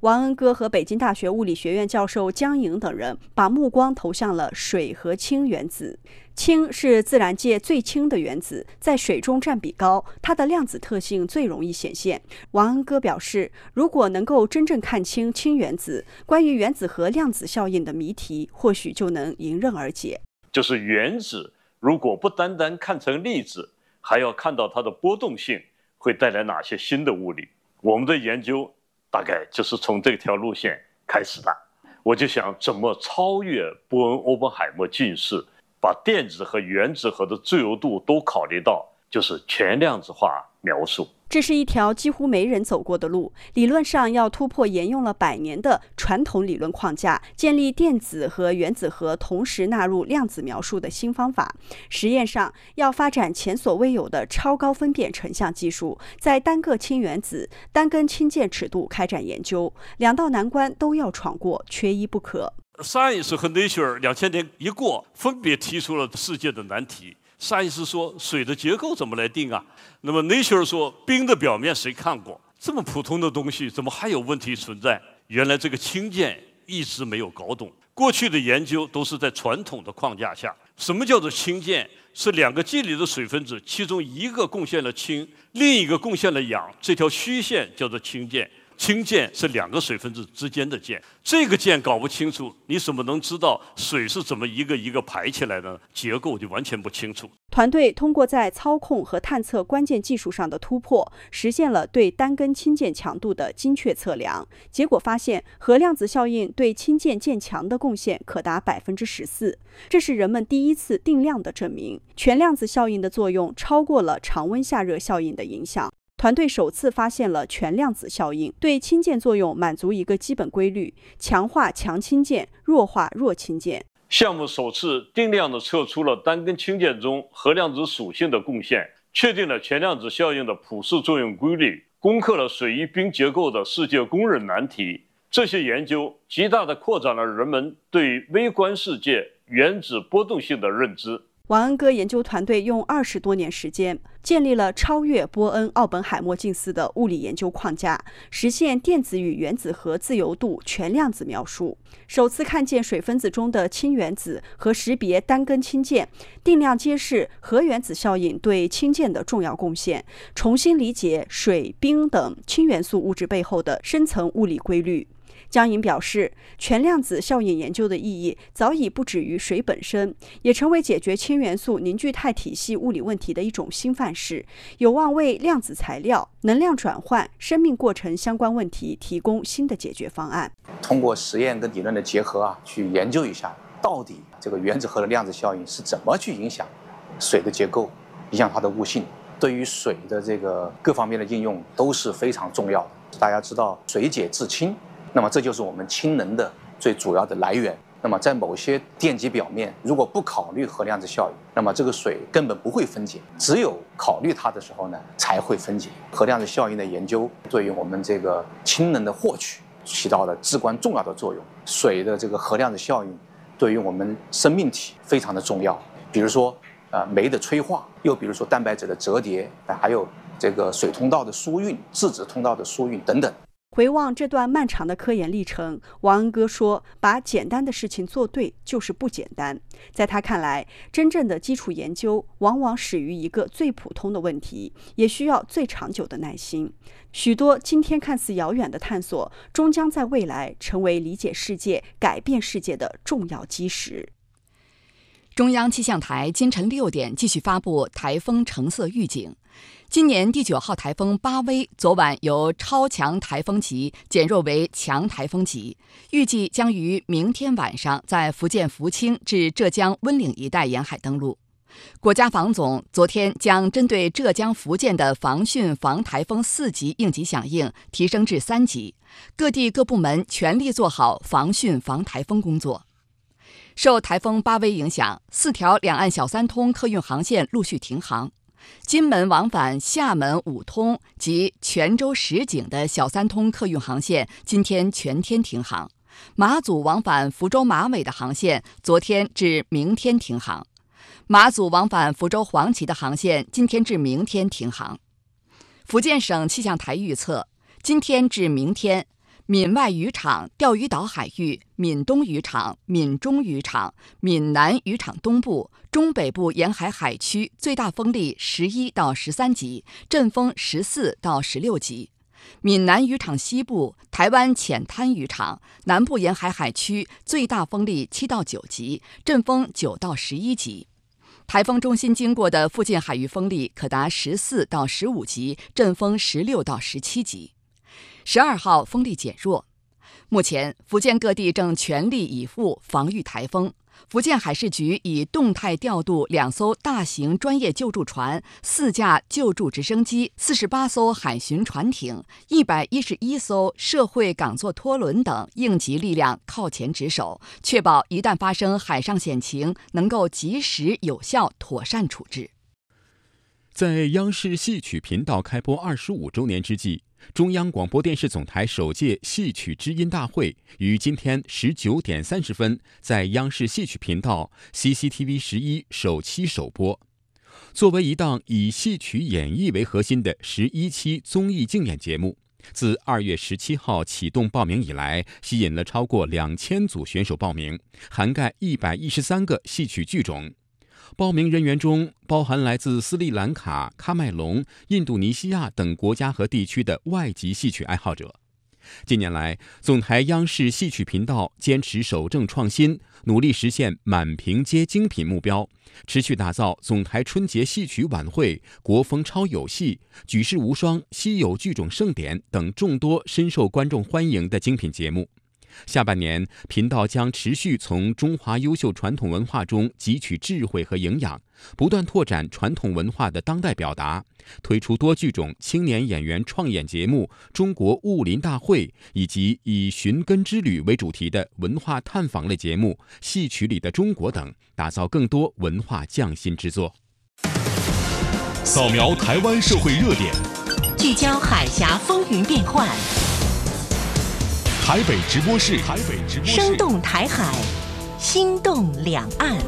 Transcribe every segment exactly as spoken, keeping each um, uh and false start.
王恩歌和北京大学物理学院教授江颖等人把目光投向了水和氢原子。氢是自然界最轻的原子，在水中占比高，它的量子特性最容易显现。王恩歌表示，如果能够真正看清氢原子，关于原子核量子效应的谜题或许就能迎刃而解。 就是原子如果不单单看成粒子，还要看到它的波动性会带来哪些新的物理。我们的研究大概就是从这条路线开始的。我就想怎么超越波恩欧本海默近视，把电子和原子核的自由度都考虑到，就是全量子化描述。 这是一条几乎没人走过的路，理论上要突破沿用了百年的传统理论框架，建立电子和原子核同时纳入量子描述的新方法。实验上要发展前所未有的超高分辨成像技术，在单个氢原子、单根氢键尺度开展研究，两道难关都要闯过，缺一不可。 Science 和 Nature 两千年一过，分别提出了世界的难题。Science 说水的结构怎么来定啊？那么 Nature 说冰的表面谁看过？这么普通的东西怎么还有问题存在？原来这个氢键一直没有搞懂。过去的研究都是在传统的框架下。什么叫做氢键？是两个键里的水分子，其中一个贡献了氢，另一个贡献了氧，这条虚线叫做氢键。氢键是两个水分子之间的键，这个键搞不清楚，你怎么能知道水是怎么一个一个排起来的？结构就完全不清楚。 团队通过在操控和探测关键技术上的突破，实现了对单根氢键强度的精确测量。结果发现，核量子效应对氢键键强的贡献可达百分之十四，这是人们第一次定量的证明。全量子效应的作用超过了常温下热效应的影响。团队首次发现了全量子效应对氢键作用满足一个基本规律：强化强氢键，弱化弱氢键。 项目首次定量地测出了单根氢键中核量子属性的贡献，确定了全量子效应的普适作用规律，攻克了水与冰结构的世界公认难题。这些研究极大地扩展了人们对微观世界原子波动性的认知。 王恩歌研究团队用二十多年时间，建立了超越波恩奥本海默近似的物理研究框架，实现电子与原子核自由度全量子描述。首次看见水分子中的氢原子和识别单根氢键，定量揭示核原子效应对氢键的重要贡献，重新理解水、冰等氢元素物质背后的深层物理规律。江颖表示，全量子效应研究的意义早已不止于水本身，也成为解决氢元素凝聚态体系物理问题的一种新范式，有望为量子材料、能量转换、生命过程相关问题提供新的解决方案。 通过实验跟理论的结合啊，去研究一下到底这个原子核的量子效应是怎么去影响水的结构，影响它的物性。对于水的这个各方面的应用都是非常重要的。大家知道水解制氢，那么这就是我们氢能的最主要的来源。那么在某些电极表面，如果不考虑核量子效应，那么这个水根本不会分解，只有考虑它的时候呢，才会分解。核量子效应的研究对于我们这个氢能的获取起到了至关重要的作用。水的这个核量子效应对于我们生命体非常的重要，比如说呃酶的催化，又比如说蛋白质的折叠，还有这个水通道的疏运、质子通道的疏运等等。 回望这段漫长的科研历程，王恩歌说，把简单的事情做对就是不简单。在他看来，真正的基础研究往往始于一个最普通的问题，也需要最长久的耐心。许多今天看似遥远的探索，终将在未来成为理解世界、改变世界的重要基石。 中央气象台今晨六点继续发布台风橙色预警。今年第九号台风巴威昨晚由超强台风级减弱为强台风级，预计将于明天晚上在福建福清至浙江温岭一带沿海登陆。国家防总昨天将针对浙江、福建的防汛防台风四级应急响应提升至三级，各地各部门全力做好防汛防台风工作。受台风巴威影响，四条两岸小三通客运航线陆续停航。金门往返厦门五通及泉州石井的小三通客运航线今天全天停航，马祖往返福州马尾的航线昨天至明天停航，马祖往返福州黄岐的航线今天至明天停航。福建省气象台预测，今天至明天， 闽外渔场钓鱼岛海域、闽东渔场、闽中渔场、闽南渔场东部、中北部沿海海区最大风力十一到十三级，阵风十四到十六级。闽南渔场西部、台湾浅滩渔场南部沿海海区最大风力七到九级，阵风九到十一级。台风中心经过的附近海域风力可达十四到十五级，阵风十六到十七级。十二号风力减弱。目前，福建各地正全力以赴防御台风。福建海事局已动态调度两艘大型专业救助船、四架救助直升机、四十八艘海巡船艇、一百一十一艘社会港座拖轮等应急力量靠前值守，确保一旦发生海上险情，能够及时有效妥善处置。 在央视戏曲频道开播二十五周年之际，中央广播电视总台首届戏曲知音大会于今天十九点三十分在央视戏曲频道 C C T V 十一首期首播。作为一档以戏曲演绎为核心的十一期综艺竞演节目，自二月十七号启动报名以来，吸引了超过两千组选手报名，涵盖一百一十三个戏曲剧种。报名人员中包含来自斯里兰卡、喀麦隆、印度尼西亚等国家和地区的外籍戏曲爱好者。近年来，总台央视戏曲频道坚持守正创新，努力实现满屏皆精品目标，持续打造总台春节戏曲晚会、国风超有戏、举世无双、稀有剧种盛典等众多深受观众欢迎的精品节目。下半年，频道将持续从中华优秀传统文化中汲取智慧和营养，不断拓展传统文化的当代表达，推出多剧种青年演员创演节目《中国雾林大会》，以及以寻根之旅为主题的文化探访类节目《戏曲里的中国》等，打造更多文化匠心之作。 扫描台湾社会热点， 聚焦海峡风云变幻。 台北直播室，台北直播室， 生动台海，心动两岸。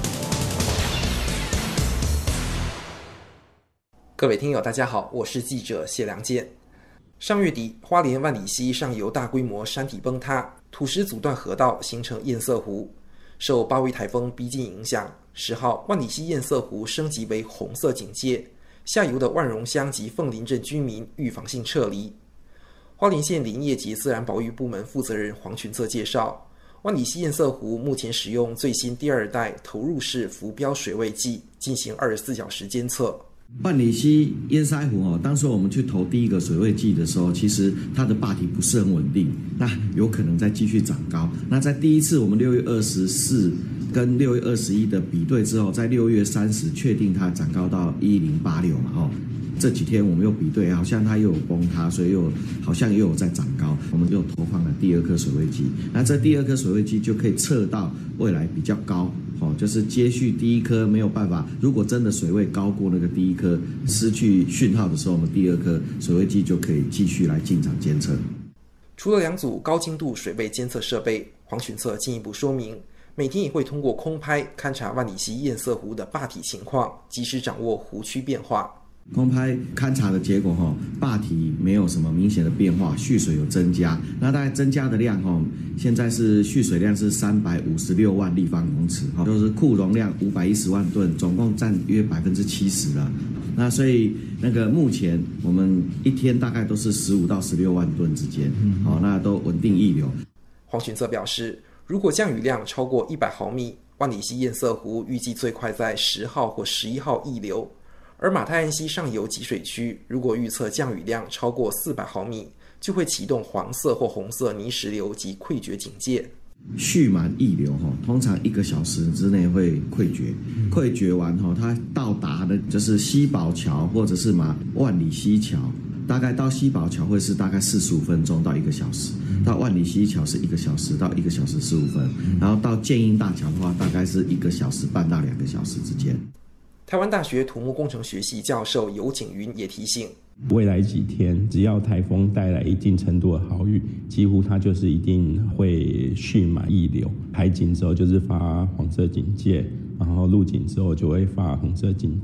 各位听友，大家好，我是记者谢良健。上月底，花莲万里溪上游大规模山体崩塌，土石阻断河道，形成堰塞湖。受八威台风逼近影响，十号万里溪堰塞湖升级为红色警戒，下游的万荣乡及凤林镇居民预防性撤离。花莲县林业及自然保育部门负责人黄群策介绍，万里溪堰塞湖目前使用最新第二代投入式浮标水位计进行二十四小时监测。 万里溪堰塞湖哦，当时我们去投第一个水位计的时候，其实它的坝体不是很稳定，那有可能再继续涨高。那在第一次我们六月二十四跟六月二十一的比对之后，在六月三十确定它涨高到一零八六嘛哦。这几天我们又比对，好像它又有崩塌，所以又好像又有在涨高，我们又投放了第二颗水位计。那这第二颗水位计就可以测到未来比较高，哦，就是接续第一颗没有办法，如果真的水位高过那个第一颗失去讯号的时候，我们第二颗水位计就可以继续来进场监测。 除了两组高精度水位监测设备，黄群策进一步说明，每天也会通过空拍勘察万里溪堰塞湖的坝体情况，及时掌握湖区变化。 空拍勘察的结果哈，坝体没有什么明显的变化，蓄水有增加。那大概增加的量哈，现在是蓄水量是三百五十六万立方公尺，哈，就是库容量五百一十万吨，总共占约百分之七十了。那所以那个目前我们一天大概都是十五到十六万吨之间，好，那都稳定溢流。 黄群策表示，如果降雨量超过一百毫米，万里溪堰塞湖预计最快在十号或十一号溢流。而马太安溪上游集水区，如果预测降雨量超过四百毫米，就会启动黄色或红色泥石流及溃决警戒。 蓄满溢流哈，通常一个小时之内会溃决，溃决完哈，它到达的就是西宝桥或者是马万里溪桥，大概到西宝桥会是大概四十五分钟到一个小时，到万里溪桥是一个小时到一个小时十五分，然后到建英大桥的话，大概是一个小时半到两个小时之间。 台湾大学土木工程学系教授游景云也提醒， 未来几天只要台风带来一定程度的豪雨，几乎它就是一定会蓄满溢流。海警之后就是发黄色警戒，然后陆警之后就会发红色警戒。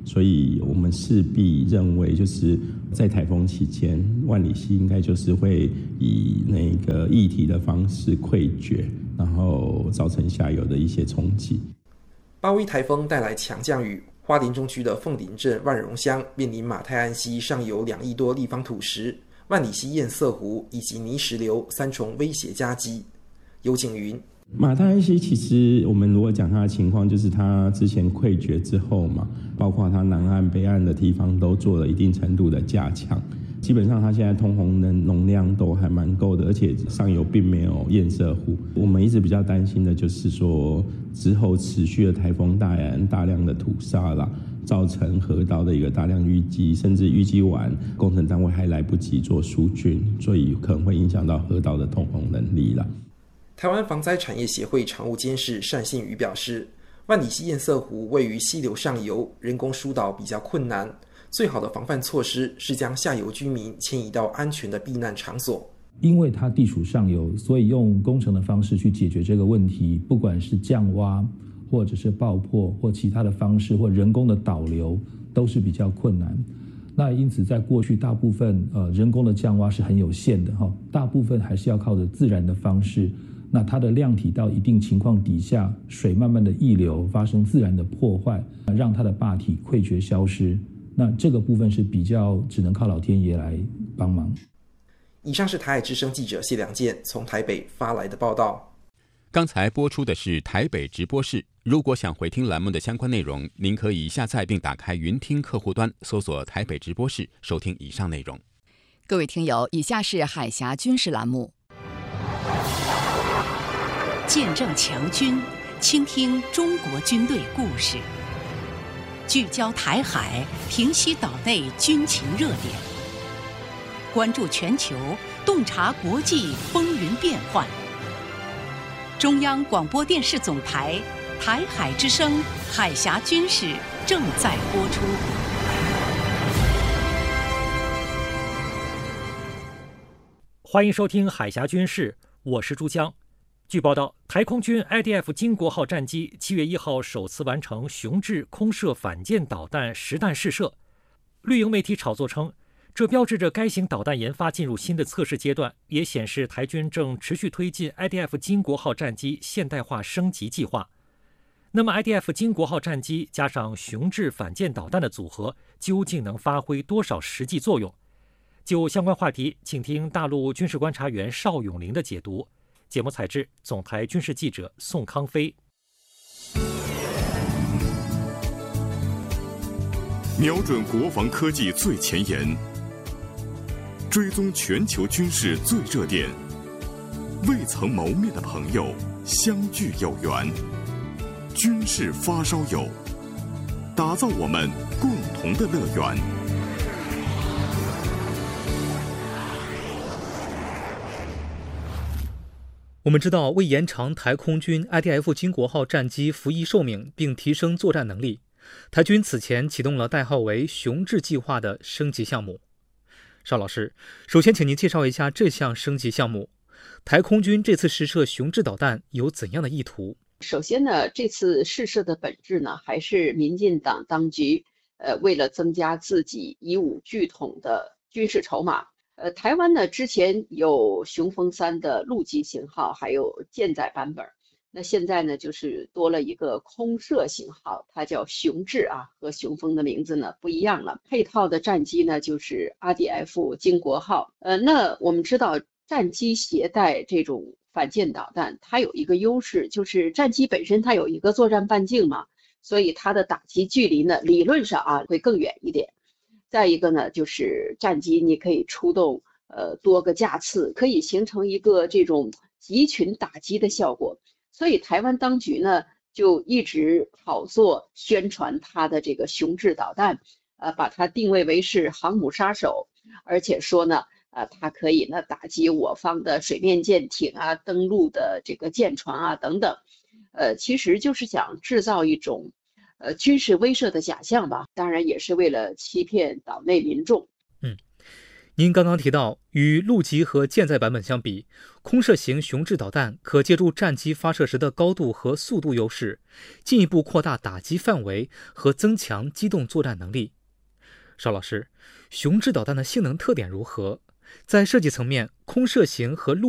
所以我们势必认为，就是在台风期间，万里溪应该就是会以那个液体的方式溃决，然后造成下游的一些冲击。 八威台风带来强降雨，花莲中区的凤林镇万荣乡面临马太安溪上游两亿多立方土石、万里溪堰塞湖以及泥石流三重威胁夹击。尤景云， 马太安溪其实我们如果讲它的情况，就是它之前溃决之后嘛，包括它南岸、北岸的地方都做了一定程度的加强，基本上它现在通洪的容量都还蛮够的，而且上游并没有堰塞湖。我们一直比较担心的就是说，之后持续的台风大染大量的土沙啦，造成河道的一个大量淤积，甚至淤积完工程单位还来不及做疏浚，所以可能会影响到河道的通洪能力啦。 台湾防灾产业协会常务监事单信宇表示，万里溪堰塞湖位于溪流上游，人工疏导比较困难，最好的防范措施是将下游居民迁移到安全的避难场所。 因为它地处上游，所以用工程的方式去解决这个问题，不管是降洼或者是爆破或其他的方式或人工的导流都是比较困难。那因此在过去大部分呃人工的降洼是很有限的哈，大部分还是要靠着自然的方式。那它的量体到一定情况底下，水慢慢的溢流，发生自然的破坏，让它的坝体溃决消失。那这个部分是比较只能靠老天爷来帮忙。 以上是台海之声记者谢良健从台北发来的报道。 刚才播出的是台北直播室。如果想回听栏目的相关内容，您可以下载并打开云听客户端，搜索台北直播室，收听以上内容。 各位听友，以下是海峡军事栏目。 见证强军，倾听中国军队故事，聚焦台海，平息岛内军情热点，关注全球，洞察国际风云变幻。中央广播电视总台台海之声海峡军事正在播出。 欢迎收听海峡军事，我是朱江。据报道，台空军 I D F 经国号战机七月一号首次完成雄质空射反舰导弹实弹试射。绿营媒体炒作称，这标志着该型导弹研发进入新的测试阶段，也显示台军正持续推进 I D F 经国号战机现代化升级计划。那么 I D F 经国号战机加上雄质反舰导弹的组合，究竟能发挥多少实际作用？就相关话题，请听大陆军事观察员邵永林的解读。节目采制总台军事记者宋康飞。 瞄准国防科技最前沿，追踪全球军事最热点，未曾谋面的朋友相聚有缘，军事发烧友，打造我们共同的乐园。 我们知道，为延长台空军 I D F 经国号战机服役寿命并提升作战能力，台军此前启动了代号为雄质计划的升级项目。邵老师，首先请您介绍一下这项升级项目。台空军这次试射雄质导弹有怎样的意图？ 首先呢，这次试射的本质呢，还是民进党当局呃为了增加自己以武拒统的军事筹码。呃，台湾呢之前有雄风三的陆基型号，还有舰载版本。那现在呢，就是多了一个空射型号，它叫雄质啊，和雄风的名字呢不一样了。配套的战机呢就是 I D F 经国号。呃，那我们知道战机携带这种反舰导弹，它有一个优势，就是战机本身它有一个作战半径嘛，所以它的打击距离呢理论上啊会更远一点。再一个呢，就是战机你可以出动呃多个架次，可以形成一个这种集群打击的效果。所以台湾当局呢就一直炒作宣传它的这个雄质导弹，呃，把它定位为是航母杀手，而且说呢，呃，它可以呢打击我方的水面舰艇啊、登陆的这个舰船啊等等，呃，其实就是想制造一种呃军事威慑的假象吧，当然也是为了欺骗岛内民众。 嗯， 您刚刚提到，与陆基和舰载版本相比，空射型雄质导弹可借助战机发射时的高度和速度优势，进一步扩大打击范围和增强机动作战能力。邵老师，雄质导弹的性能特点如何？在设计层面，空射型和陆